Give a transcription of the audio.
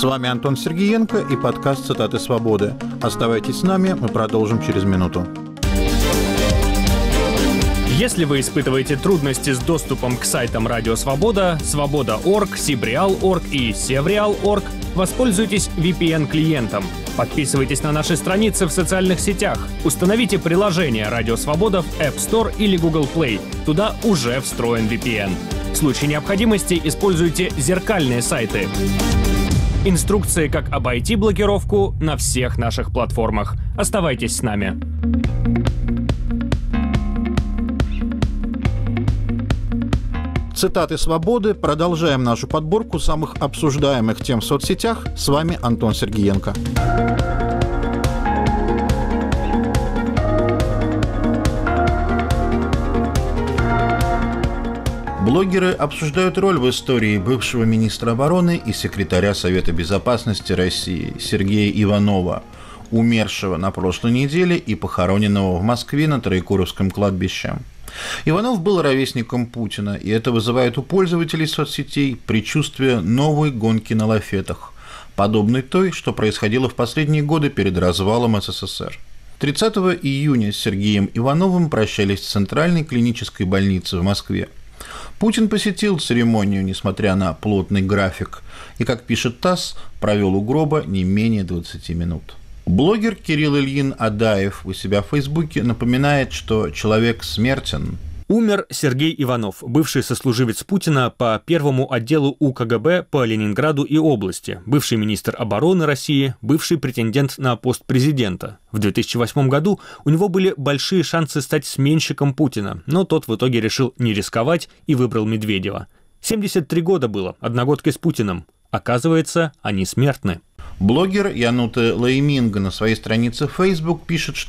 С вами Антон Сергиенко и подкаст «Цитаты свободы». Оставайтесь с нами, мы продолжим через минуту. Если вы испытываете трудности с доступом к сайтам Радио Свобода, Свобода.орг, Сибреал.орг и Севреал.орг, воспользуйтесь VPN-клиентом. Подписывайтесь на наши страницы в социальных сетях. Установите приложение Радио Свобода в App Store или Google Play. Туда уже встроен VPN. В случае необходимости используйте зеркальные сайты. Инструкции, как обойти блокировку, на всех наших платформах. Оставайтесь с нами. Цитаты свободы. Продолжаем нашу подборку самых обсуждаемых тем в соцсетях. С вами Антон Сергиенко. Блогеры обсуждают роль в истории бывшего министра обороны и секретаря Совета Безопасности России Сергея Иванова, умершего на прошлой неделе и похороненного в Москве на Троекуровском кладбище. Иванов был ровесником Путина, и это вызывает у пользователей соцсетей предчувствие новой гонки на лафетах, подобной той, что происходило в последние годы перед развалом СССР. 30 июня с Сергеем Ивановым прощались в Центральной клинической больнице в Москве. Путин посетил церемонию, несмотря на плотный график, и, как пишет ТАСС, провел у гроба не менее 20 минут. Блогер Кирилл Ильин Адаев у себя в Фейсбуке напоминает, что человек смертен. Умер Сергей Иванов, бывший сослуживец Путина по первому отделу УКГБ по Ленинграду и области, бывший министр обороны России, бывший претендент на пост президента. В 2008 году у него были большие шансы стать сменщиком Путина, но тот в итоге решил не рисковать и выбрал Медведева. 73 года было, одногодкой с Путиным. Оказывается, они смертны. Блогер Янута Лейминга на своей странице в Facebook пишет,